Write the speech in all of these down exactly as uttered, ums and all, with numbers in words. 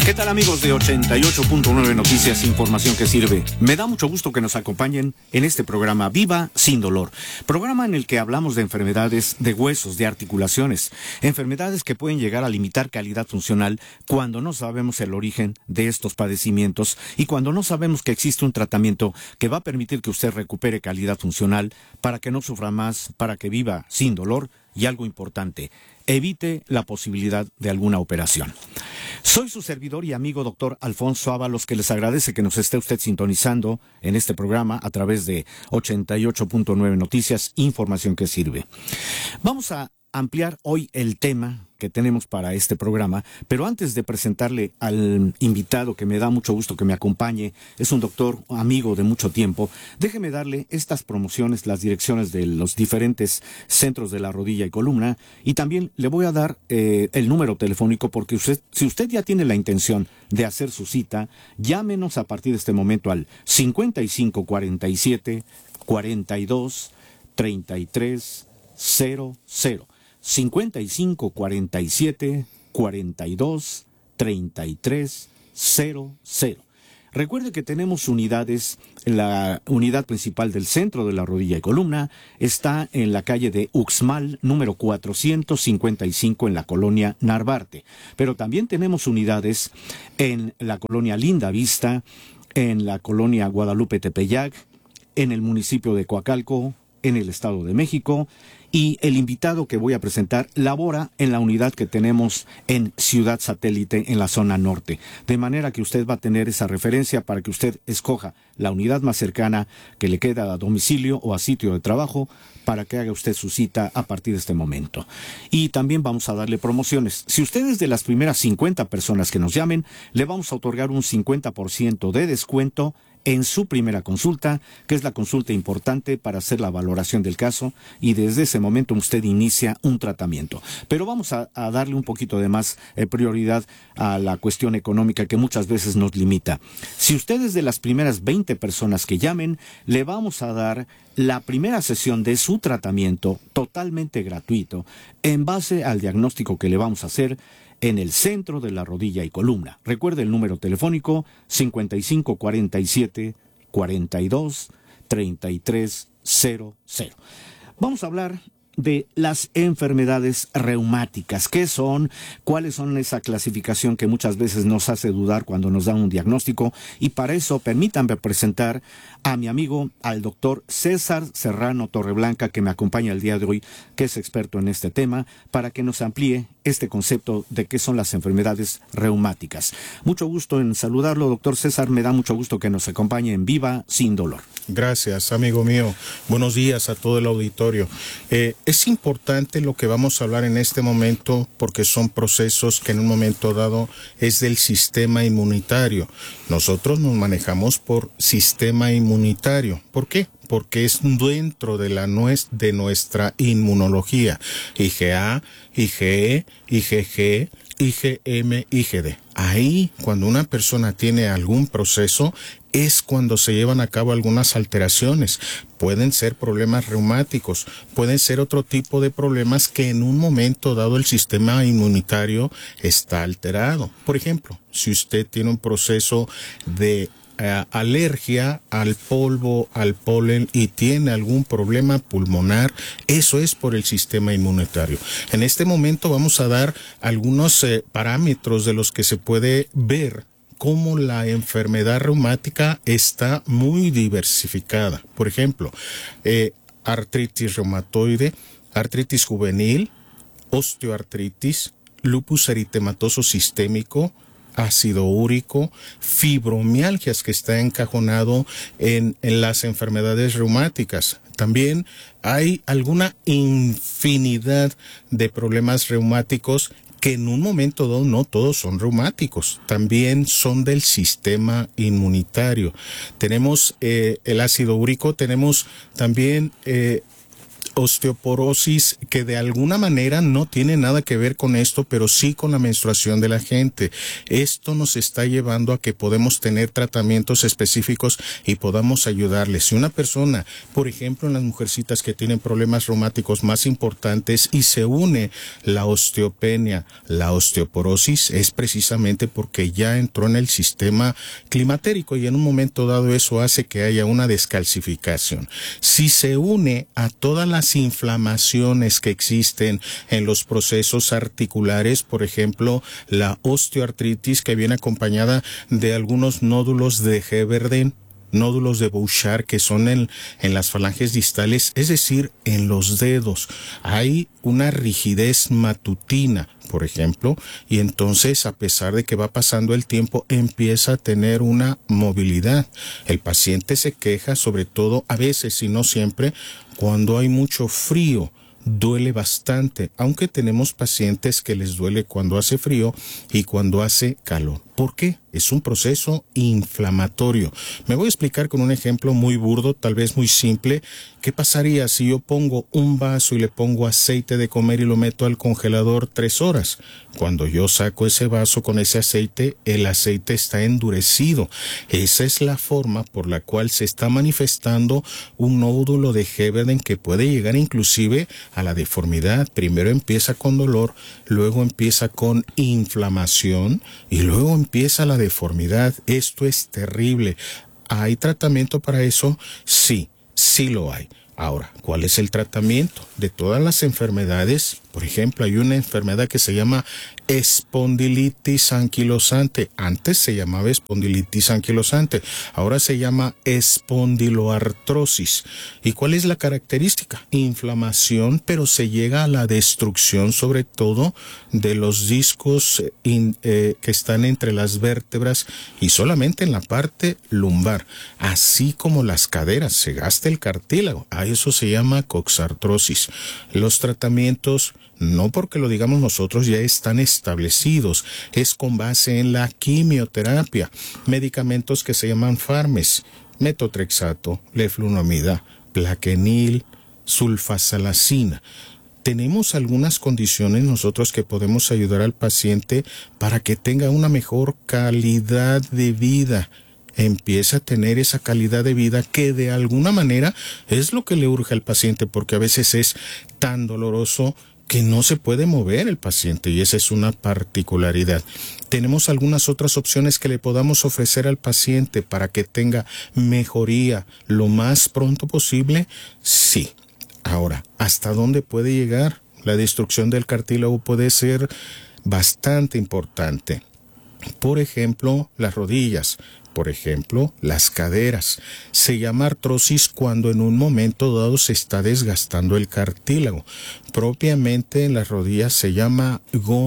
¿Qué tal, amigos de ochenta y ocho punto nueve Noticias, información que sirve? Me da mucho gusto que nos acompañen en este programa Viva Sin Dolor, programa en el que hablamos de enfermedades de huesos, de articulaciones, enfermedades que pueden llegar a limitar calidad funcional cuando no sabemos el origen de estos padecimientos y cuando no sabemos que existe un tratamiento que va a permitir que usted recupere calidad funcional para que no sufra más, para que viva sin dolor y, algo importante, evite la posibilidad de alguna operación. Soy su servidor y amigo doctor Alfonso Ábalos, que les agradece que nos esté usted sintonizando en este programa a través de ochenta y ocho punto nueve Noticias, información que sirve. Vamos a ampliar hoy el tema que tenemos para este programa, pero antes de presentarle al invitado, que me da mucho gusto que me acompañe, es un doctor amigo de mucho tiempo, déjeme darle estas promociones, las direcciones de los diferentes centros de la rodilla y columna, y también le voy a dar eh, el número telefónico, porque usted, si usted ya tiene la intención de hacer su cita, llámenos a partir de este momento al cincuenta y cinco cuarenta y siete cuarenta y dos treinta y tres cero cero. cincuenta y cinco cuarenta y siete cuarenta y dos treinta y tres cero cero. Recuerde que tenemos unidades. La unidad principal del centro de la rodilla y columna está en la calle de Uxmal, número cuatrocientos cincuenta y cinco, en la colonia Narvarte. Pero también tenemos unidades en la colonia Linda Vista, en la colonia Guadalupe Tepeyac, en el municipio de Coacalco, en el Estado de México, y el invitado que voy a presentar labora en la unidad que tenemos en Ciudad Satélite, en la zona norte. De manera que usted va a tener esa referencia para que usted escoja la unidad más cercana que le queda a domicilio o a sitio de trabajo, para que haga usted su cita a partir de este momento. Y también vamos a darle promociones. Si usted es de las primeras cincuenta personas que nos llamen, le vamos a otorgar un cincuenta por ciento de descuento en su primera consulta, que es la consulta importante para hacer la valoración del caso, y desde ese momento usted inicia un tratamiento. Pero vamos a, a darle un poquito de más eh, prioridad a la cuestión económica, que muchas veces nos limita. Si usted es de las primeras veinte personas que llamen, le vamos a dar la primera sesión de su tratamiento totalmente gratuito, en base al diagnóstico que le vamos a hacer en el centro de la rodilla y columna. Recuerde el número telefónico cincuenta y cinco cuarenta y siete cuarenta y dos treinta y tres cero cero. Vamos a hablar de las enfermedades reumáticas. ¿Qué son? ¿Cuáles son esa clasificación que muchas veces nos hace dudar cuando nos dan un diagnóstico? Y para eso, permítanme presentar a mi amigo, al doctor César Serrano Torreblanca, que me acompaña el día de hoy, que es experto en este tema, para que nos amplíe este concepto de qué son las enfermedades reumáticas. Mucho gusto en saludarlo, doctor César. Me da mucho gusto que nos acompañe en Viva Sin Dolor. Gracias, amigo mío. Buenos días a todo el auditorio. Eh, es importante lo que vamos a hablar en este momento, porque son procesos que en un momento dado es del sistema inmunitario. Nosotros nos manejamos por sistema inmunitario. ¿Por qué? Porque es dentro de, la nues de nuestra inmunología. I G A, I G E, I G G, I G M, I G D. Ahí, cuando una persona tiene algún proceso, es cuando se llevan a cabo algunas alteraciones. Pueden ser problemas reumáticos, pueden ser otro tipo de problemas que en un momento dado el sistema inmunitario está alterado. Por ejemplo, si usted tiene un proceso de Uh, alergia al polvo, al polen, y tiene algún problema pulmonar, eso es por el sistema inmunitario. En este momento vamos a dar algunos eh, parámetros de los que se puede ver cómo la enfermedad reumática está muy diversificada. Por ejemplo, eh, artritis reumatoide, artritis juvenil, osteoartritis, lupus eritematoso sistémico, ácido úrico, fibromialgias, que está encajonado en, en las enfermedades reumáticas. También hay alguna infinidad de problemas reumáticos que en un momento dado no todos son reumáticos, también son del sistema inmunitario. Tenemos eh, el ácido úrico, tenemos también eh, osteoporosis que de alguna manera no tiene nada que ver con esto, pero sí con la menstruación de la gente. Esto nos está llevando a que podemos tener tratamientos específicos y podamos ayudarles. Si una persona, por ejemplo, en las mujercitas que tienen problemas reumáticos más importantes y se une la osteopenia, la osteoporosis, es precisamente porque ya entró en el sistema climatérico y en un momento dado eso hace que haya una descalcificación. Si se une a todas las inflamaciones que existen en los procesos articulares, por ejemplo, la osteoartritis que viene acompañada de algunos nódulos de Heberden, nódulos de Bouchard que son en, en las falanges distales, es decir, en los dedos. Hay una rigidez matutina, por ejemplo, y entonces a pesar de que va pasando el tiempo empieza a tener una movilidad. El paciente se queja, sobre todo a veces y no siempre, cuando hay mucho frío. Duele bastante, aunque tenemos pacientes que les duele cuando hace frío y cuando hace calor. ¿Por qué? Es un proceso inflamatorio. Me voy a explicar con un ejemplo muy burdo, tal vez muy simple. ¿Qué pasaría si yo pongo un vaso y le pongo aceite de comer y lo meto al congelador tres horas? Cuando yo saco ese vaso con ese aceite, el aceite está endurecido. Esa es la forma por la cual se está manifestando un nódulo de Heberden que puede llegar inclusive a la deformidad. Primero empieza con dolor, luego empieza con inflamación y luego empieza la deformidad. Esto es terrible. ¿Hay tratamiento para eso? Sí, sí lo hay. Ahora, ¿cuál es el tratamiento? De todas las enfermedades, por ejemplo, hay una enfermedad que se llama espondilitis anquilosante. Antes se llamaba espondilitis anquilosante, ahora se llama espondiloartrosis. ¿Y cuál es la característica? Inflamación, pero se llega a la destrucción sobre todo de los discos in, eh, que están entre las vértebras y solamente en la parte lumbar, así como las caderas, se gasta el cartílago. A eso se llama coxartrosis. Los tratamientos, no porque lo digamos nosotros, ya están establecidos. Es con base en la quimioterapia. Medicamentos que se llaman Farmes, metotrexato, leflunomida, plaquenil, sulfasalacina. Tenemos algunas condiciones nosotros que podemos ayudar al paciente para que tenga una mejor calidad de vida. Empieza a tener esa calidad de vida que de alguna manera es lo que le urge al paciente, porque a veces es tan doloroso que no se puede mover el paciente y esa es una particularidad. ¿Tenemos algunas otras opciones que le podamos ofrecer al paciente para que tenga mejoría lo más pronto posible? Sí. Ahora, ¿hasta dónde puede llegar? La destrucción del cartílago puede ser bastante importante. Por ejemplo, las rodillas. Por ejemplo, las caderas. Se llama artrosis cuando en un momento dado se está desgastando el cartílago. Propiamente en las rodillas se llama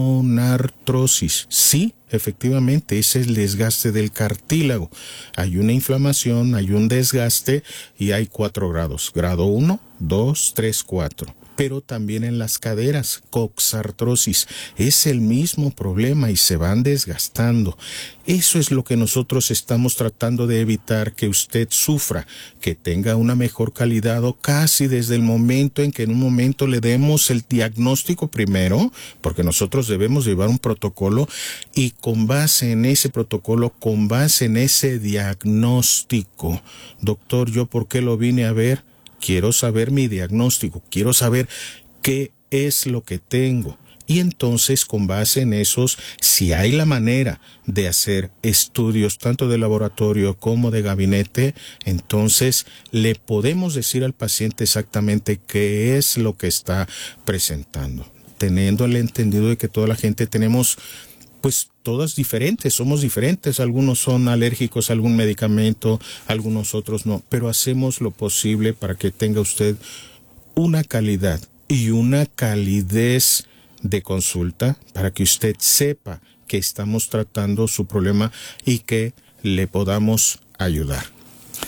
gonartrosis. Sí, efectivamente, ese es el desgaste del cartílago. Hay una inflamación, hay un desgaste y hay cuatro grados. Grado uno, dos, tres, cuatro. Pero también en las caderas, coxartrosis, es el mismo problema y se van desgastando. Eso es lo que nosotros estamos tratando de evitar, que usted sufra, que tenga una mejor calidad o casi desde el momento en que en un momento le demos el diagnóstico primero, porque nosotros debemos llevar un protocolo y con base en ese protocolo, con base en ese diagnóstico, doctor, ¿yo por qué lo vine a ver? Quiero saber mi diagnóstico, quiero saber qué es lo que tengo. Y entonces, con base en esos, si hay la manera de hacer estudios tanto de laboratorio como de gabinete, entonces le podemos decir al paciente exactamente qué es lo que está presentando, teniendo el entendido de que toda la gente tenemos pues todas diferentes, somos diferentes, algunos son alérgicos a algún medicamento, algunos otros no, pero hacemos lo posible para que tenga usted una calidad y una calidez de consulta para que usted sepa que estamos tratando su problema y que le podamos ayudar.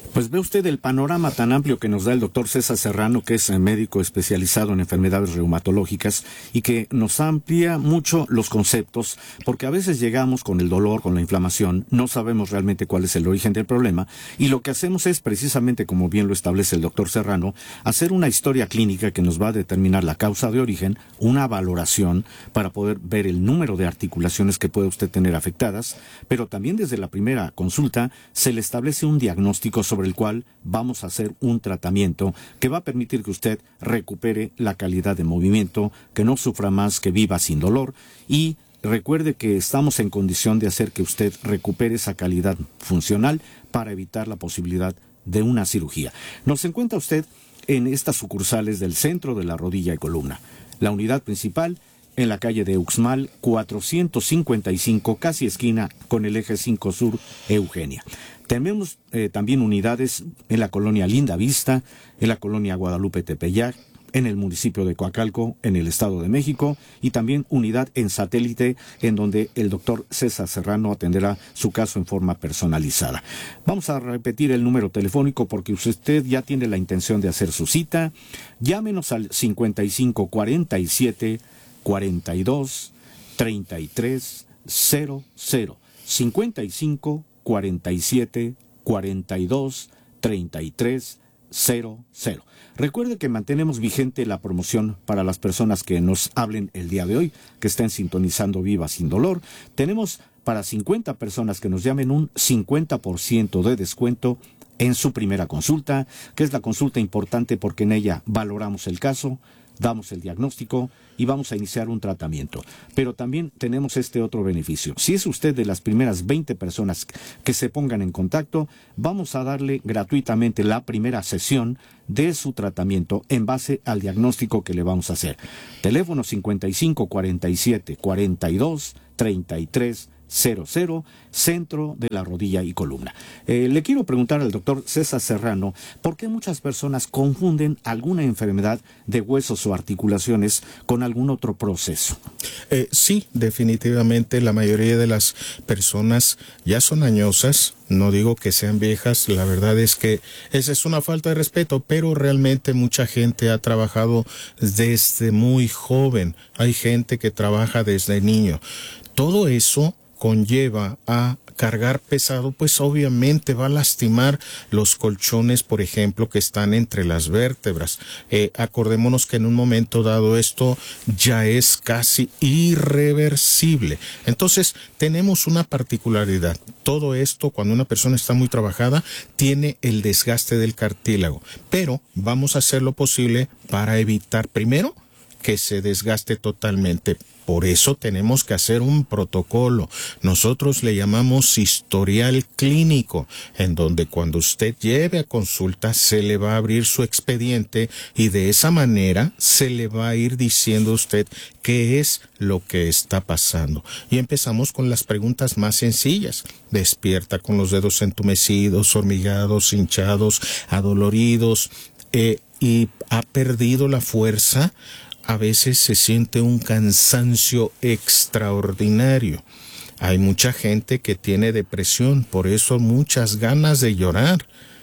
Pues ve usted el panorama tan amplio que nos da el doctor César Serrano, que es médico especializado en enfermedades reumatológicas y que nos amplía mucho los conceptos, porque a veces llegamos con el dolor, con la inflamación, no sabemos realmente cuál es el origen del problema y lo que hacemos es precisamente, como bien lo establece el doctor Serrano, hacer una historia clínica que nos va a determinar la causa de origen, una valoración para poder ver el número de articulaciones que puede usted tener afectadas, pero también desde la primera consulta se le establece un diagnóstico sobre el cual vamos a hacer un tratamiento que va a permitir que usted recupere la calidad de movimiento, que no sufra más, que viva sin dolor y recuerde que estamos en condición de hacer que usted recupere esa calidad funcional para evitar la posibilidad de una cirugía. Nos encuentra usted en estas sucursales del Centro de la Rodilla y Columna. La unidad principal en la calle de Uxmal cuatrocientos cincuenta y cinco, casi esquina con el eje cinco Sur Eugenia. Tenemos eh, también unidades en la colonia Linda Vista, en la colonia Guadalupe Tepeyac, en el municipio de Coacalco, en el Estado de México, y también unidad en Satélite, en donde el doctor César Serrano atenderá su caso en forma personalizada. Vamos a repetir el número telefónico porque usted ya tiene la intención de hacer su cita. Llámenos al cincuenta y cinco cuarenta y siete cuarenta y dos treinta y tres cero cero. cincuenta y cinco cuarenta y siete cuarenta y dos treinta y tres cero cero. Recuerde que mantenemos vigente la promoción para las personas que nos hablen el día de hoy, que estén sintonizando Viva Sin Dolor. Tenemos para cincuenta personas que nos llamen un cincuenta por ciento de descuento en su primera consulta, que es la consulta importante porque en ella valoramos el caso, damos el diagnóstico y vamos a iniciar un tratamiento. Pero también tenemos este otro beneficio. Si es usted de las primeras veinte personas que se pongan en contacto, vamos a darle gratuitamente la primera sesión de su tratamiento en base al diagnóstico que le vamos a hacer. Teléfono cincuenta y cinco cuarenta y siete cuarenta y dos treinta y tres cero cero, Centro de la Rodilla y Columna. Eh, le quiero preguntar al doctor César Serrano, ¿por qué muchas personas confunden alguna enfermedad de huesos o articulaciones con algún otro proceso? Eh, sí, definitivamente la mayoría de las personas ya son añosas. No digo que sean viejas, la verdad es que esa es una falta de respeto, pero realmente mucha gente ha trabajado desde muy joven. Hay gente que trabaja desde niño. Todo eso conlleva a cargar pesado, pues obviamente va a lastimar los colchones, por ejemplo, que están entre las vértebras. Eh, acordémonos que en un momento dado esto ya es casi irreversible. Entonces, tenemos una particularidad. Todo esto, cuando una persona está muy trabajada, tiene el desgaste del cartílago. Pero vamos a hacer lo posible para evitar, primero, que se desgaste totalmente. Por eso tenemos que hacer un protocolo. Nosotros le llamamos historial clínico, en donde cuando usted lleve a consulta se le va a abrir su expediente y de esa manera se le va a ir diciendo a usted qué es lo que está pasando. Y empezamos con las preguntas más sencillas. Despierta con los dedos entumecidos, hormigados, hinchados, adoloridos, eh, y ha perdido la fuerza. A veces se siente un cansancio extraordinario. Hay mucha gente que tiene depresión, por eso muchas ganas de llorar.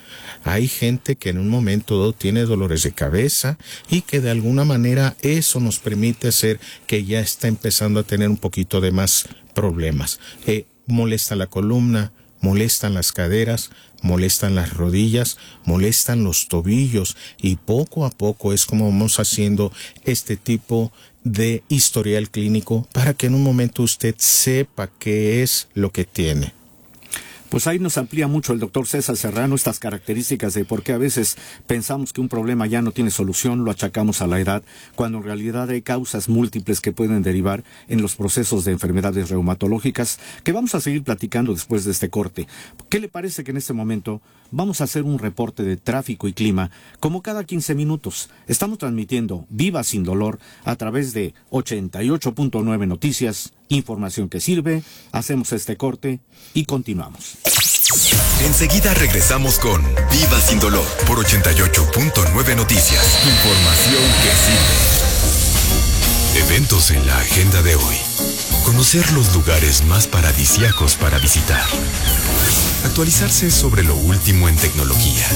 Hay gente que en un momento dado tiene dolores de cabeza y que de alguna manera eso nos permite hacer que ya está empezando a tener un poquito de más problemas. Eh, molesta la columna, molestan las caderas, molestan las rodillas, molestan los tobillos y poco a poco es como vamos haciendo este tipo de historial clínico para que en un momento usted sepa qué es lo que tiene. Pues ahí nos amplía mucho el doctor César Serrano estas características de por qué a veces pensamos que un problema ya no tiene solución, lo achacamos a la edad, cuando en realidad hay causas múltiples que pueden derivar en los procesos de enfermedades reumatológicas, que vamos a seguir platicando después de este corte. ¿Qué le parece que en este momento vamos a hacer un reporte de tráfico y clima como cada quince minutos? Estamos transmitiendo Viva Sin Dolor a través de ochenta y ocho punto nueve Noticias, información que sirve. Hacemos este corte y continuamos. Enseguida regresamos con Viva Sin Dolor por ochenta y ocho punto nueve Noticias. Información que sirve. Eventos en la agenda de hoy. Conocer los lugares más paradisíacos para visitar. Actualizarse sobre lo último en tecnología.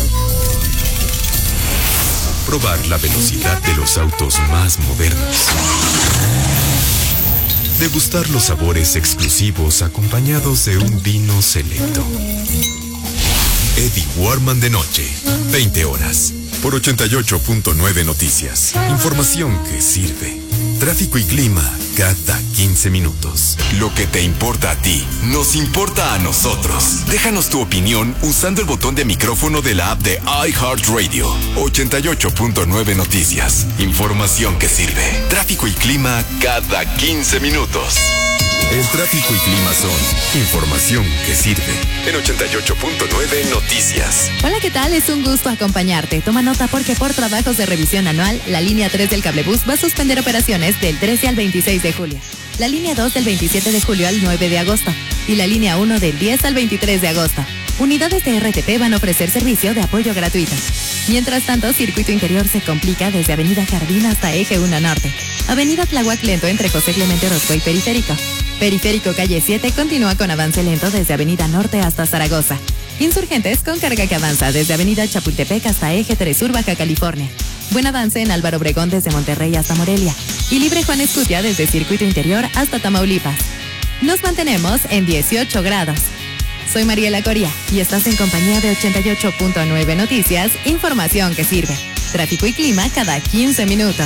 Probar la velocidad de los autos más modernos. Degustar los sabores exclusivos acompañados de un vino selecto. Eddie Warman de noche, veinte horas, por ochenta y ocho punto nueve Noticias. Información que sirve. Tráfico y clima cada quince minutos. Lo que te importa a ti, nos importa a nosotros. Déjanos tu opinión usando el botón de micrófono de la app de iHeartRadio. ochenta y ocho punto nueve Noticias. Información que sirve. Tráfico y clima cada quince minutos. El tráfico y clima son información que sirve. En ochenta y ocho punto nueve Noticias. Hola, ¿qué tal? Es un gusto acompañarte. Toma nota porque por trabajos de revisión anual, la línea tres del cablebús va a suspender operaciones del trece al veintiséis de julio. La línea dos del veintisiete de julio al nueve de agosto. Y la línea uno del diez al veintitrés de agosto. Unidades de R T P van a ofrecer servicio de apoyo gratuito. Mientras tanto, Circuito Interior se complica desde Avenida Jardín hasta Eje uno Norte. Avenida Tláhuac Lento entre José Clemente Orozco y Periférico. Periférico Calle siete continúa con avance lento desde Avenida Norte hasta Zaragoza. Insurgentes con carga que avanza desde Avenida Chapultepec hasta Eje tres Sur, Baja California. Buen avance en Álvaro Obregón desde Monterrey hasta Morelia. Y Libre Juan Escutia desde Circuito Interior hasta Tamaulipas. Nos mantenemos en dieciocho grados. Soy Mariela Coria y estás en compañía de ochenta y ocho punto nueve Noticias, información que sirve. Tráfico y clima cada quince minutos.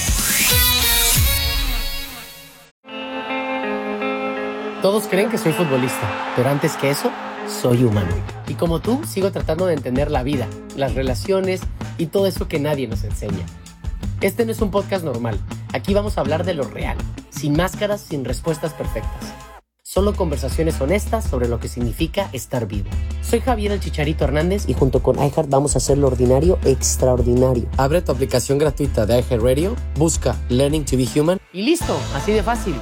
Todos creen que soy futbolista, pero antes que eso, soy humano. Y como tú, sigo tratando de entender la vida, las relaciones y todo eso que nadie nos enseña. Este no es un podcast normal. Aquí vamos a hablar de lo real, sin máscaras, sin respuestas perfectas. Solo conversaciones honestas sobre lo que significa estar vivo. Soy Javier el Chicharito Hernández y junto con iHeart vamos a hacer lo ordinario extraordinario. Abre tu aplicación gratuita de iHeartRadio, busca Learning to be Human y listo, así de fácil.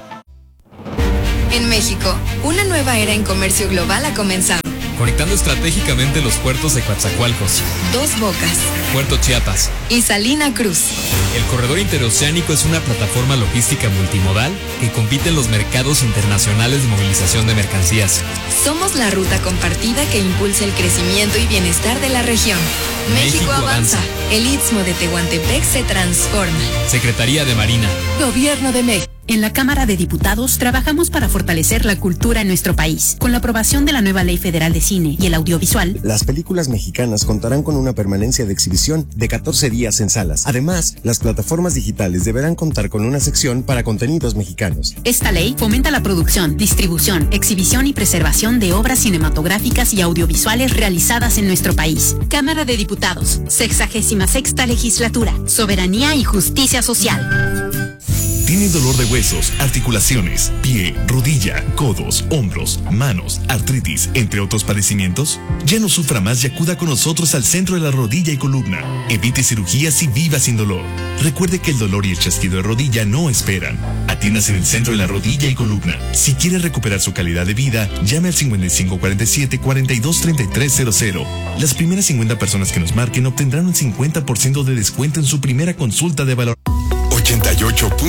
En México, una nueva era en comercio global ha comenzado. Conectando estratégicamente los puertos de Coatzacoalcos, Dos Bocas, Puerto Chiapas y Salina Cruz. El corredor interoceánico es una plataforma logística multimodal que compite en los mercados internacionales de movilización de mercancías. Somos la ruta compartida que impulsa el crecimiento y bienestar de la región. México, México avanza. avanza. El Istmo de Tehuantepec se transforma. Secretaría de Marina. Gobierno de México. En la Cámara de Diputados trabajamos para fortalecer la cultura en nuestro país. Con la aprobación de la nueva Ley Federal de Cine y el Audiovisual, las películas mexicanas contarán con una permanencia de exhibición de catorce días en salas. Además, las plataformas digitales deberán contar con una sección para contenidos mexicanos. Esta ley fomenta la producción, distribución, exhibición y preservación de obras cinematográficas y audiovisuales realizadas en nuestro país. Cámara de Diputados, sexagésima sexta legislatura, soberanía y justicia social. ¿Tiene dolor de huesos, articulaciones, pie, rodilla, codos, hombros, manos, artritis, entre otros padecimientos? Ya no sufra más y acuda con nosotros al Centro de la Rodilla y Columna. Evite cirugías y viva sin dolor. Recuerde que el dolor y el chasquido de rodilla no esperan. Atiéndase en el Centro de la Rodilla y Columna. Si quiere recuperar su calidad de vida, llame al cincuenta y cinco cuarenta y siete, cuarenta y dos treinta y tres cero cero. Las primeras cincuenta personas que nos marquen obtendrán un cincuenta por ciento de descuento en su primera consulta de valor. ochenta y ocho.